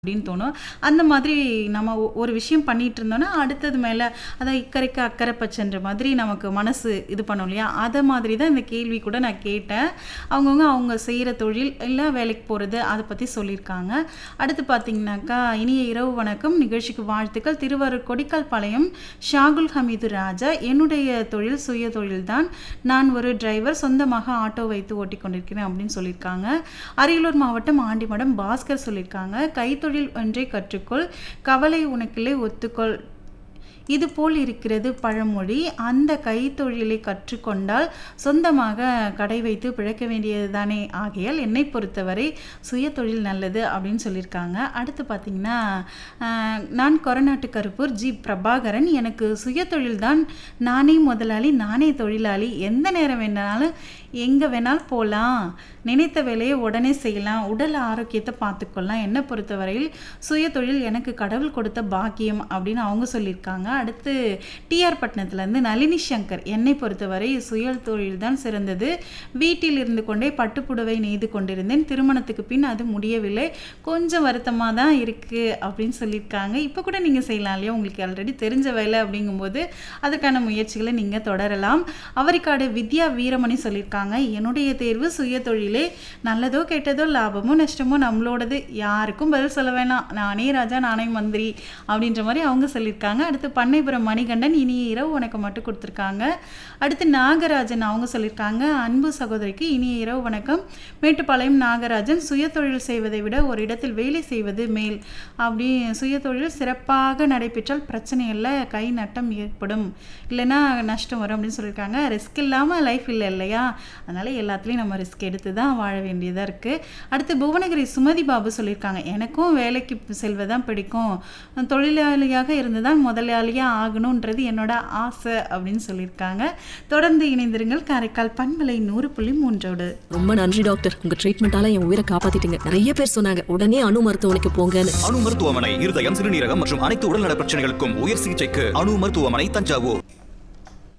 அப்படின்னு தோணும். அந்த மாதிரி நம்ம ஒரு விஷயம் பண்ணிட்டு இருந்தோம்னா, அடுத்தது மேல அதான் இக்கரைக்கு அக்கறை பச்சைன்ற மாதிரி நமக்கு மனசு இது பண்ணும் இல்லையா? அத மாதிரி தான் இந்த கேள்வி கூட நான் கேட்டேன். அவங்கவங்க அவங்க செய்ற தொழில், இல்ல வேலைக்கு போறது அத பத்தி சொல்லியிருக்காங்க. அடுத்து பார்த்தீங்கன்னாக்கா, இனிய இரவு வணக்கம். நிகழ்ச்சிக்கு வாழ்த்துக்கள். திருவாரூர் கொடிக்கால்பாளையம் ஷாகுல் ஹமீது ராஜா. என்னுடைய தொழில் சுய தொழில்தான். நான் ஒரு டிரைவர். சொந்தமாக ஆட்டோ வைத்து ஓட்டிக் கொண்டிருக்கிறேன் அப்படின்னு சொல்லியிருக்காங்க. அரியலூர் மாவட்டம் ஆண்டிமடம் பாஸ்கர் சொல்லியிருக்காங்க. கைத்தொழில் ஒன்றை கற்றுக்கொள், கவலை உனக்கில்லை ஒத்துக்கொள். இது போல் இருக்கிறது பழமொழி. அந்த கைத்தொழிலை கற்றுக்கொண்டால் சொந்தமாக கடை வைத்து பிழைக்க வேண்டியது தானே. ஆகையால் என்னை பொறுத்தவரை சுய தொழில் நல்லது அப்படின்னு சொல்லியிருக்காங்க. அடுத்து பார்த்தீங்கன்னா, நான் கொரநாட்டு கருப்பூர் ஜி பிரபாகரன். எனக்கு சுய தொழில் தான். நானே முதலாளி, நானே தொழிலாளி. எந்த நேரம் வேணாலும் எங்கே வேணாலும் போகலாம். நினைத்த வேலையை உடனே செய்யலாம். உடல் ஆரோக்கியத்தை பார்த்துக்கொள்ளலாம். என்னை பொறுத்தவரையில் சுய தொழில் எனக்கு கடவுள் கொடுத்த பாக்கியம் அப்படின்னு அவங்க சொல்லியிருக்காங்க. அடுத்து டிஆர் பட்டினத்துலேருந்து நளினி சங்கர். என்னை பொறுத்தவரை சுய தொழில் தான் சிறந்தது. வீட்டில் இருந்து கொண்டே பட்டுப்புடவை நெய்து கொண்டிருந்தேன். திருமணத்துக்கு பின் அது முடியவில்லை. கொஞ்சம் வருத்தமாக தான் இருக்குது அப்படின்னு சொல்லியிருக்காங்க. இப்போ கூட நீங்கள் செய்யலாம் இல்லையா? உங்களுக்கு ஆல்ரெடி தெரிஞ்ச வேலை அப்படிங்கும்போது அதுக்கான முயற்சிகளை நீங்கள் தொடரலாம். அவரிக்காடு வித்யா வீரமணி சொல்லியிருக்காங்க. என்னுடைய தேர்வு சுய தொழிலே. நல்லதோ கெட்டதோ லாபமோ நஷ்டமோ நம்மளோடது. யாருக்கும் பதில் சொல்ல வேணாம். நானே ராஜா நானே மந்திரி அப்படின்ற மாதிரி அவங்க சொல்லியிருக்காங்க. அடுத்து பண்ணைபுரம் மணிகண்டன் இனிய இரவு வணக்கம் மட்டும் கொடுத்துருக்காங்க. அடுத்து நாகராஜன் அவங்க சொல்லியிருக்காங்க. அன்பு சகோதரிக்கு இனிய இரவு வணக்கம். மேட்டுப்பாளையம் நாகராஜன். சுய தொழில் செய்வதை விட ஒரு இடத்தில் வேலை செய்வது மேல். அப்படி சுய தொழில் சிறப்பாக நடைபெற்றால் பிரச்சனை இல்லை, கை நட்டம் ஏற்படும், இல்லைன்னா நஷ்டம் வரும் அப்படின்னு சொல்லியிருக்காங்க. ரிஸ்க் இல்லாமல் லைஃப் இல்லை இல்லையா? அதனால் எல்லாத்துலேயும் நம்ம ரிஸ்க் எடுத்து தான் வாழ வேண்டியதாக இருக்குது. அடுத்து புவனகிரி சுமதி பாபு சொல்லியிருக்காங்க. எனக்கும் வேலைக்கு செல்வதான் பிடிக்கும். தொழிலாளியாக இருந்து தான் முதலாளியாக ஆகணுன்றது என்னோட ஆசை அப்படின்னு சொல்லியிருக்காங்க. தொடர்ந்து இணைந்திருங்கள் காரைக்கால் பண்பலை 100.3. ரொம்ப நன்றி டாக்டர். உங்க ட்ரீட்மெண்டால என் உயிரை காப்பாத்திட்டீங்க. நிறைய பேர் சொன்னாங்க உடனே அணு மருத்துவமனைக்கு போங்கன்னு. அணு மருத்துவமனை இருதயம், சிறுநீரகம் மற்றும் அனைத்து உடல்நல பிரச்சனைகளுக்கும் உயர் சிகிச்சைக்கு அணு மருத்துவமனை தஞ்சாவூர்.